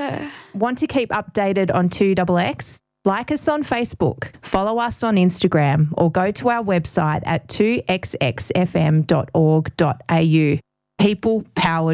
Want to keep updated on 2XX? Like us on Facebook, follow us on Instagram, or go to our website at 2xxfm.org.au. People powered